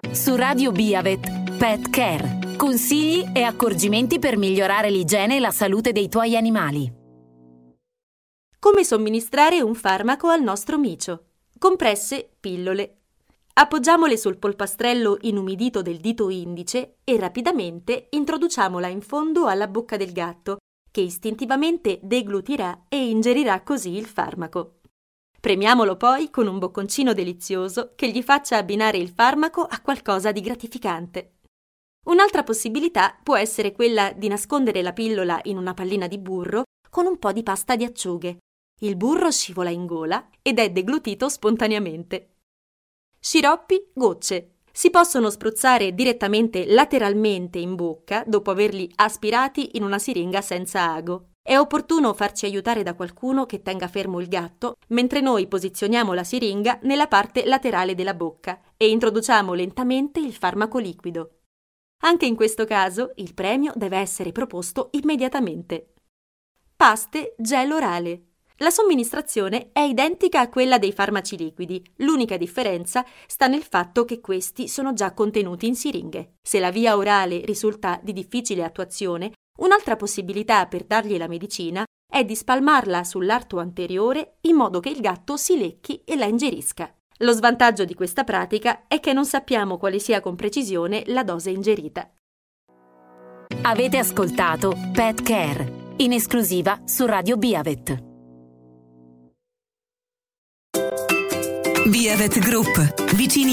Su Radio Biavet, Pet Care. Consigli e accorgimenti per migliorare l'igiene e la salute dei tuoi animali. Come somministrare un farmaco al nostro micio. Compresse, pillole. Appoggiamole sul polpastrello inumidito del dito indice e rapidamente introduciamola in fondo alla bocca del gatto, che istintivamente deglutirà e ingerirà così il farmaco. Premiamolo poi con un bocconcino delizioso che gli faccia abbinare il farmaco a qualcosa di gratificante. Un'altra possibilità può essere quella di nascondere la pillola in una pallina di burro con un po' di pasta di acciughe. Il burro scivola in gola ed è deglutito spontaneamente. Sciroppi, gocce. Si possono spruzzare direttamente lateralmente in bocca dopo averli aspirati in una siringa senza ago. È opportuno farci aiutare da qualcuno che tenga fermo il gatto mentre noi posizioniamo la siringa nella parte laterale della bocca e introduciamo lentamente il farmaco liquido. Anche in questo caso il premio deve essere proposto immediatamente. Paste gel orale. La somministrazione è identica a quella dei farmaci liquidi, l'unica differenza sta nel fatto che questi sono già contenuti in siringhe. Se la via orale risulta di difficile attuazione, un'altra possibilità per dargli la medicina è di spalmarla sull'arto anteriore in modo che il gatto si lecchi e la ingerisca. Lo svantaggio di questa pratica è che non sappiamo quale sia con precisione la dose ingerita. Avete ascoltato Pet Care, in esclusiva su Radio Biavet. Biavet Group, vicini